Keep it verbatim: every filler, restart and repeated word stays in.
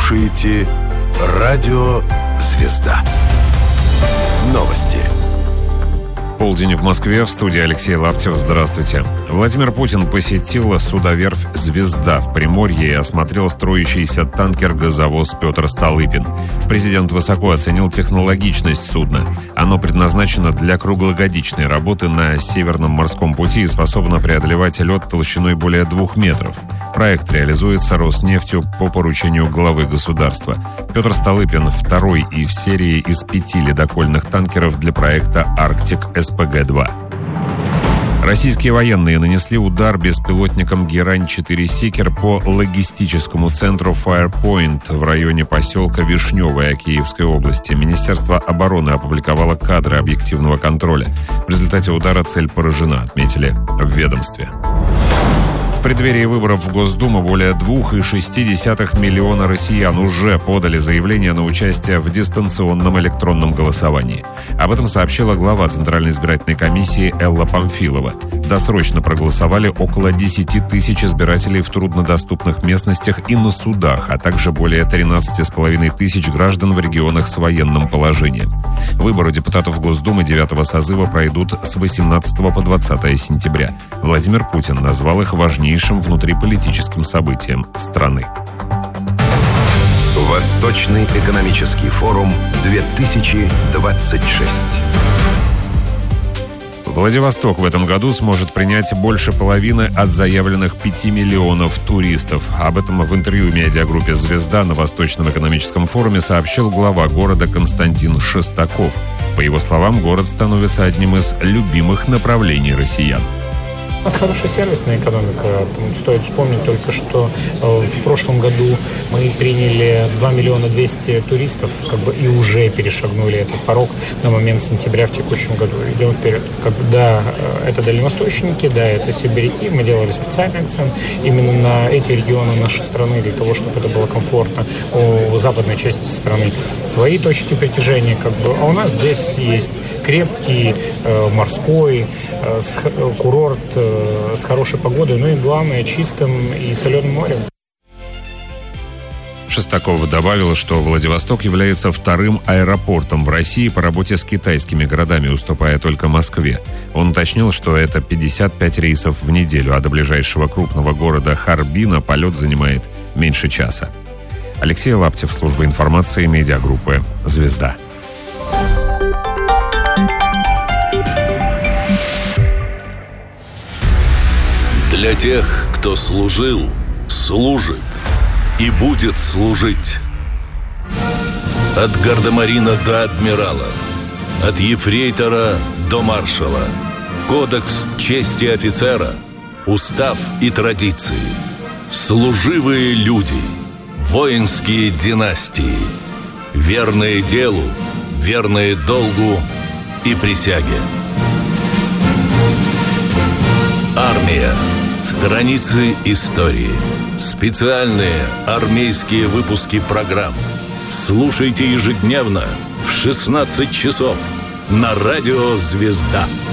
слушаете радио «Звезда». Новости. Полдень в Москве, в студии Алексей Лаптев. Здравствуйте. Владимир Путин посетил судоверфь «Звезда» в Приморье и осмотрел строящийся танкер-газовоз «Петр Столыпин». Президент высоко оценил технологичность судна. Оно предназначено для круглогодичной работы на Северном морском пути и способно преодолевать лед толщиной более двух метров. Проект реализуется Роснефтью по поручению главы государства. Петр Столыпин – второй и в серии из пяти ледокольных танкеров для проекта «Арктик эс пэ гэ два». Российские военные нанесли удар беспилотником Герань четыре Сикер по логистическому центру Firepoint в районе поселка Вишневая Киевской области. Министерство обороны опубликовало кадры объективного контроля. В результате удара цель поражена, отметили в ведомстве. В преддверии выборов в Госдуму более двух целых шесть десятых миллиона россиян уже подали заявление на участие в дистанционном электронном голосовании. Об этом сообщила глава Центральной избирательной комиссии Элла Памфилова. Досрочно проголосовали около десяти тысяч избирателей в труднодоступных местностях и на судах, а также более тринадцати с половиной тысяч граждан в регионах с военным положением. Выборы депутатов Госдумы девятого созыва пройдут с восемнадцатого по двадцатое сентября. Владимир Путин назвал их важнейшим внутриполитическим событием страны. Восточный экономический форум две тысячи двадцать шесть. Владивосток в этом году сможет принять больше половины от заявленных пяти миллионов туристов. Об этом в интервью медиагруппе «Звезда» на Восточном экономическом форуме сообщил глава города Константин Шестаков. По его словам, город становится одним из любимых направлений россиян. У нас хорошая сервисная экономика. Стоит вспомнить только, что в прошлом году мы приняли два миллиона двести туристов, как бы, и уже перешагнули этот порог на момент сентября в текущем году. Идем вперед. Как бы, да, это дальневосточники, да, это сибиряки. Мы делали специальный акцент именно на эти регионы нашей страны, для того, чтобы это было комфортно. У западной части страны свои точки притяжения, как бы, а у нас здесь есть крепкий, э, морской, э, с, э, курорт э, с хорошей погодой, ну и главное, чистым и соленым морем. Шестаков добавил, что Владивосток является вторым аэропортом в России по работе с китайскими городами, уступая только Москве. Он уточнил, что это пятьдесят пять рейсов в неделю, а до ближайшего крупного города Харбина полет занимает меньше часа. Алексей Лаптев, служба информации медиагруппы «Звезда». Для тех, кто служил, служит и будет служить. От гардемарина до адмирала, от ефрейтора до маршала. Кодекс чести офицера, устав и традиции. Служивые люди, воинские династии. Верные делу, верные долгу и присяге. Армия. Страницы истории. Специальные армейские выпуски программ. Слушайте ежедневно в шестнадцать часов на радио «Звезда».